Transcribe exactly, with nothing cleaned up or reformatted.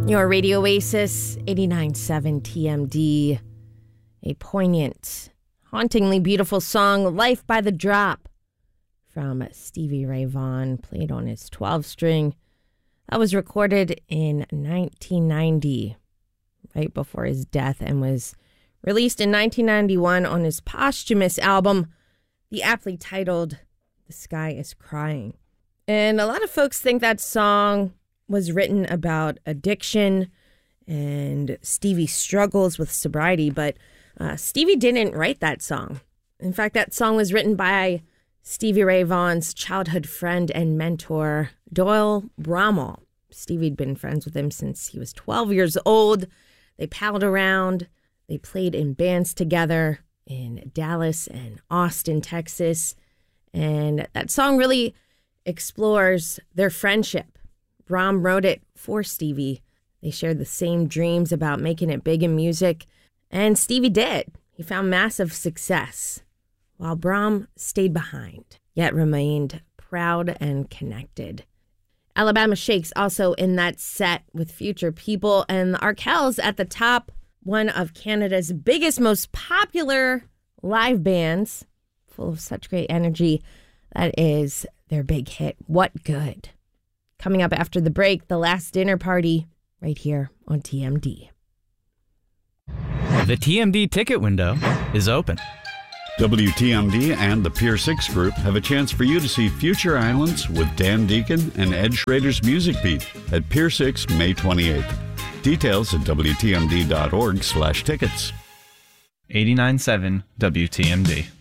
Your Radio Oasis, eighty-nine point seven T M D. A poignant, hauntingly beautiful song, Life by the Drop, from Stevie Ray Vaughan, played on his twelve-string. That was recorded in nineteen ninety, right before his death, and was released in nineteen ninety-one on his posthumous album, the aptly titled The Sky is Crying. And a lot of folks think that song was written about addiction and Stevie's struggles with sobriety, but uh, Stevie didn't write that song. In fact, that song was written by Stevie Ray Vaughan's childhood friend and mentor, Doyle Bramall. Stevie'd been friends with him since he was twelve years old. They palled around. They played in bands together in Dallas and Austin, Texas. And that song really explores their friendship. Bram wrote it for Stevie. They shared the same dreams about making it big in music, and Stevie did. He found massive success, while Bram stayed behind, yet remained proud and connected. Alabama Shakes also in that set with Future People, and the Arkells at the top, one of Canada's biggest, most popular live bands, full of such great energy. That is their big hit, What Good? Coming up after the break, The Last Dinner Party, right here on T M D. The T M D ticket window is open. W T M D and the Pier six Group have a chance for you to see Future Islands with Dan Deacon and Ed Schrader's Music Beat at Pier six, May twenty-eighth. Details at W T M D dot org slash tickets. eighty-nine point seven W T M D.